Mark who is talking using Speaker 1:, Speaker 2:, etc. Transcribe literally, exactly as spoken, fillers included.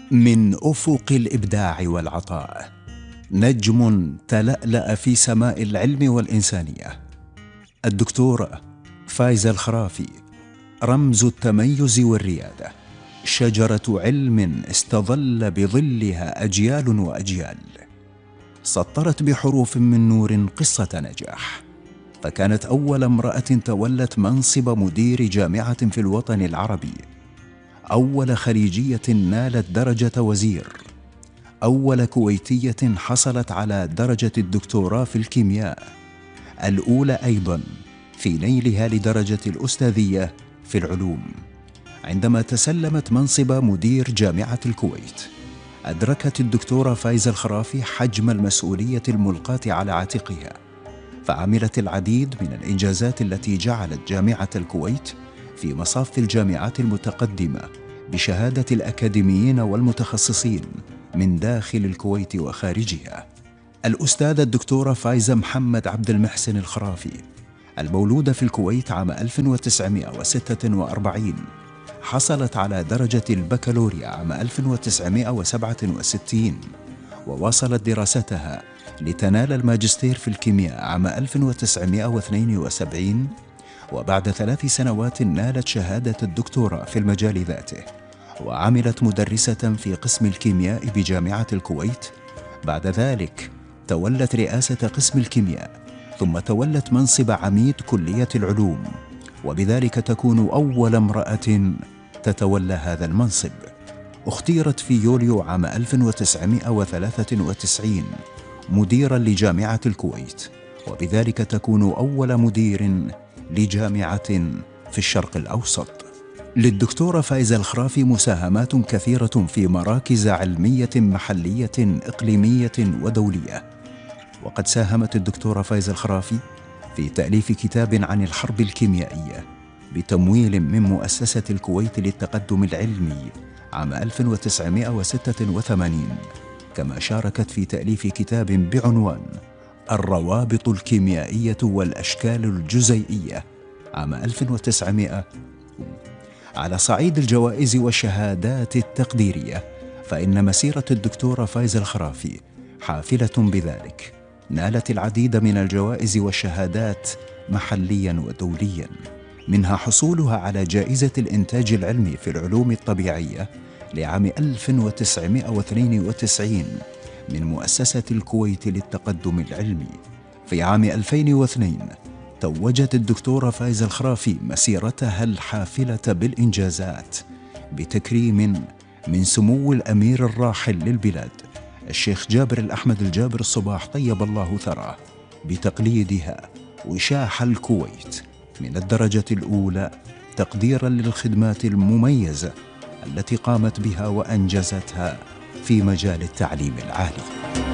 Speaker 1: من أفق الإبداع والعطاء، نجم تلألأ في سماء العلم والإنسانية. الدكتور فايز الخرافي رمز التميز والريادة، شجرة علم استظل بظلها أجيال وأجيال. سطرت بحروف من نور قصة نجاح، فكانت أول امرأة تولت منصب مدير جامعة في الوطن العربي، أول خليجية نالت درجة وزير، أول كويتية حصلت على درجة الدكتوراه في الكيمياء، الأولى أيضاً في نيلها لدرجة الأستاذية في العلوم. عندما تسلمت منصب مدير جامعة الكويت، أدركت الدكتورة فايزة الخرافي حجم المسؤولية الملقاة على عاتقها، فعملت العديد من الإنجازات التي جعلت جامعة الكويت في مصاف الجامعات المتقدمة بشهادة الأكاديميين والمتخصصين من داخل الكويت وخارجها. الأستاذة الدكتورة فايزة محمد عبد المحسن الخرافي، المولودة في الكويت عام ألف وتسعمائة وستة وأربعين، حصلت على درجة البكالوريا عام ألف وتسعمائة وسبعة وستين، وواصلت دراستها لتنال الماجستير في الكيمياء عام ألف وتسعمائة واثنين وسبعين، وبعد ثلاث سنوات نالت شهادة الدكتوراه في المجال ذاته، وعملت مدرسة في قسم الكيمياء بجامعة الكويت. بعد ذلك تولت رئاسة قسم الكيمياء، ثم تولت منصب عميد كلية العلوم، وبذلك تكون أول امرأة تتولى هذا المنصب. اختيرت في يوليو عام ألف وتسعمائة وثلاثة وتسعين مديراً لجامعة الكويت، وبذلك تكون أول مدير لجامعة في الشرق الأوسط. للدكتورة فايزة الخرافي مساهمات كثيرة في مراكز علمية محلية إقليمية ودولية، وقد ساهمت الدكتورة فايزة الخرافي في تأليف كتاب عن الحرب الكيميائية بتمويل من مؤسسة الكويت للتقدم العلمي عام ألف وتسعمائة وستة وثمانين، كما شاركت في تأليف كتاب بعنوان الروابط الكيميائية والأشكال الجزيئية عام ألف وتسعمائة. على صعيد الجوائز والشهادات التقديرية، فإن مسيرة الدكتورة فايزة الخرافي حافلة بذلك، نالت العديد من الجوائز والشهادات محلياً ودولياً، منها حصولها على جائزة الإنتاج العلمي في العلوم الطبيعية لعام ألف وتسعمائة واثنين وتسعين من مؤسسة الكويت للتقدم العلمي. في عام ألفين واثنين توجت الدكتورة فايزة الخرافي مسيرتها الحافلة بالإنجازات بتكريم من سمو الأمير الراحل للبلاد الشيخ جابر الأحمد الجابر الصباح طيب الله ثراه، بتقليدها وشاح الكويت من الدرجة الأولى تقديراً للخدمات المميزة التي قامت بها وأنجزتها في مجال التعليم العالي.